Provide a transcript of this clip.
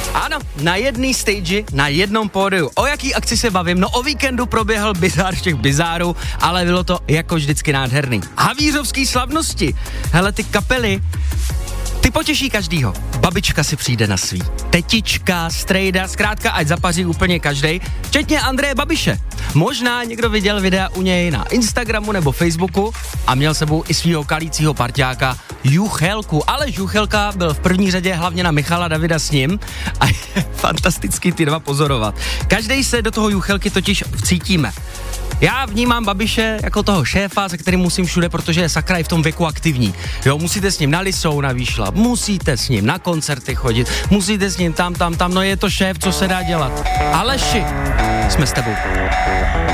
Ano, na jedné stage, na jednom pódiu. O jaký akci se bavím? No o víkendu proběhl bizár všech bizárů, ale bylo to jako vždycky nádherný. Havířovský slavnosti. Hele, ty kapely, ty potěší každýho. Babička si přijde na svý. Tetička, strejda, zkrátka ať zapaří úplně každej, včetně Andreje Babiše. Možná někdo viděl videa u něj na Instagramu nebo Facebooku a měl sebou i svýho kalícího parťáka Juchelku, ale Juchelka byl v první řadě hlavně na Michala Davida s ním a je fantastický ty dva pozorovat. Každej se do toho Juchelky totiž vcítíme. Já vnímám Babiše jako toho šéfa, se kterým musím všude, protože je sakra i v tom věku aktivní. Jo, musíte s ním na Lisou, na Výšlap, musíte s ním na koncerty chodit, musíte s ním tam, no je to šéf, co se dá dělat. Aleši, jsme s tebou.